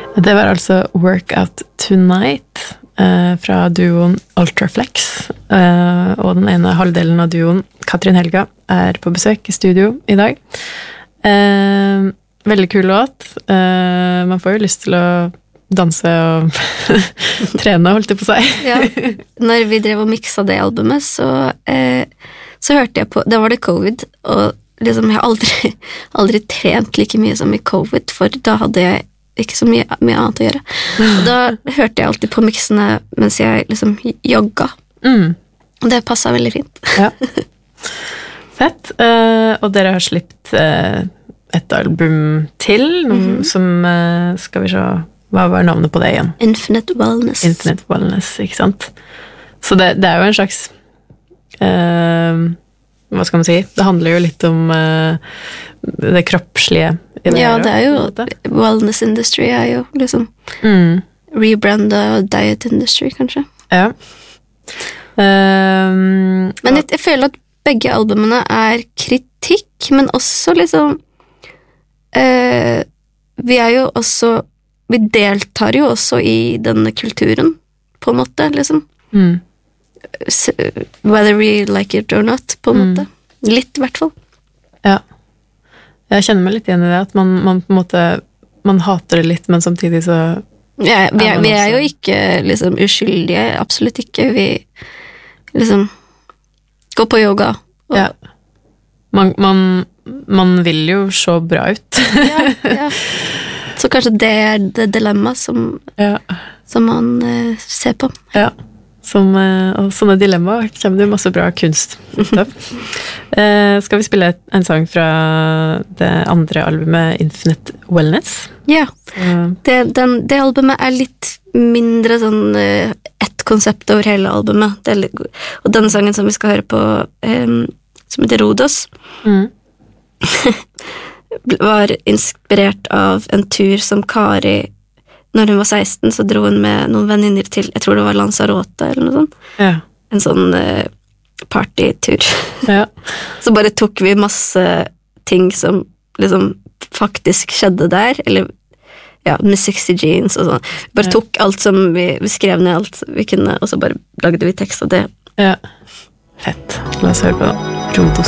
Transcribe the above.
Det var altså Workout Tonight fra duoen Ultraflex, og den ene halvdelen av duoen, Katrin Helga, på besøk I studio I dag. Veldig kul låt. Man får jo lyst til å danse og trene, holdt jeg på seg. Ja, når vi drev og miksa det albumet, så hørte jeg på, da var det covid, og liksom jeg har aldri trent like mye som I covid, for da hadde jeg ikke så mye annet å gjøre. Og da hørte jeg alltid på miksene mens jeg liksom jogga. Og det passet veldig fint. Ja. Fett. Og dere har slippet et album til, som skal vi se, hva var navnet på det igjen? Infinite Wellness. Infinite Wellness, ikke sant? Så det jo en slags hva skal man si? Det handler jo litt om det kroppslige I det. Ja, det jo wellness industry jo liksom rebranda diet industry, kanskje. Ja. Men jeg føler at begge albumene kritikk, men også liksom vi jo også vi deltar jo også I denne kulturen på en måte, liksom. Whether we like it or not, på en måte. Litt, I hvert fall. Ja. Jeg kjenner meg litt igjen I det, at man på en måte man hater det litt, men samtidig så ja, vi jo ikke liksom uskyldige, absolutt ikke. Vi liksom går på yoga. Og... Ja. Man vil jo se bra ut. ja. Så kanskje det det dilemma som man ser på. Ja. Og sånne dilemmaer kommer det masse bra kunst av. Skal vi spille en sang fra det andre albumet Infinite Wellness? Ja, det albumet litt mindre sånn ett konsept over hele albumet. Og denne sangen som vi skal høre på, som heter Rhodos, var inspirert av en tur som Kari når hun var 16, så dro hun med noen venninner til, jeg tror det var Lanzarote eller noe sånt. Ja. En sånn partytur. Ja. Så bare tok vi masse ting som liksom faktisk skjedde der, eller ja, med 60 jeans og sånn. Vi bare tok alt som vi skrev ned alt vi kunne, og så bare lagde vi tekst av det. Ja. Fett. La oss høre på Rhodos.